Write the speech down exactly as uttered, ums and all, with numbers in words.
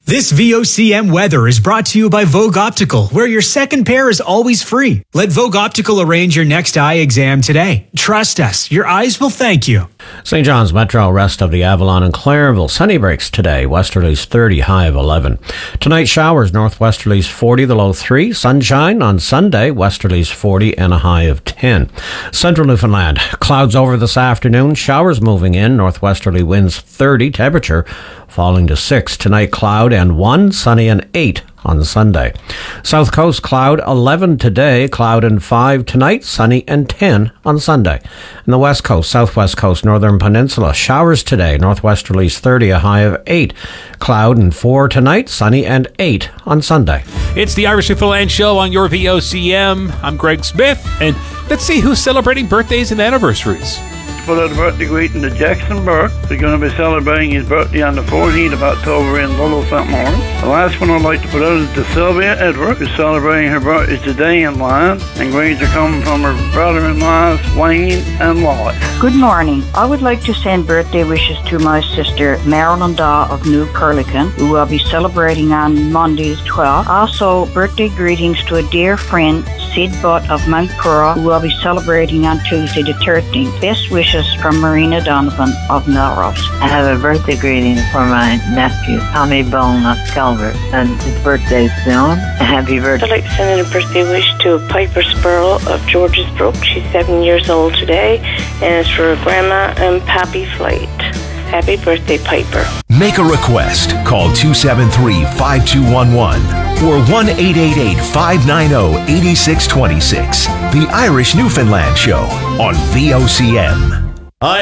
This V O C M weather is brought to you by Vogue Optical, where your second pair is always free. Let Vogue Optical arrange your next eye exam today. Trust us, your eyes will thank you. Saint John's Metro, rest of the Avalon and Clairville. Sunny breaks today, westerlies thirty, high of eleven. Tonight showers, northwesterlies forty, the low three. Sunshine on Sunday, westerlies forty and a high of ten. Central Newfoundland, clouds over this afternoon, showers moving in, northwesterly winds thirty, temperature falling to six. Tonight cloud and one, sunny and eight on Sunday. South Coast cloud eleven today, cloud and five tonight, sunny and ten on Sunday. And the West Coast, Southwest Coast, Northern Peninsula, showers today, northwesterlies thirty, a high of eight, cloud and four tonight, sunny and eight on Sunday. It's the Irish Newfoundland Show on your V O C M. I'm Greg Smith, and let's see who's celebrating birthdays and anniversaries. Put out a birthday greeting to Jackson Burke. He's going to be celebrating his birthday on the fourteenth of October in Little Saint Lawrence. The last one I'd like to put out is to Sylvia Edward, who's celebrating her birthday today in line, and greetings are coming from her brother-in-laws, Wayne and Lloyd. Good morning. I would like to send birthday wishes to my sister, Marilyn Daw of New Curlican, who will be celebrating on Monday the twelfth. Also, birthday greetings to a dear friend, Sid Butt of Mount Curra, who will be celebrating on Tuesday the thirteenth. Best wishes from Marina Donovan of Melrose. I have a birthday greeting for my nephew, Tommy Bone of Calvert, and his birthday soon. Happy birthday. I'd like to send in a birthday wish to Piper Spurl of George's Brook. She's seven years old today, and it's for Grandma and Pappy Flight. Happy birthday, Piper. Make a request. Call two seven three, five two one one or one eight eight eight, five nine zero, eight six two six. The Irish Newfoundland Show on V O C M.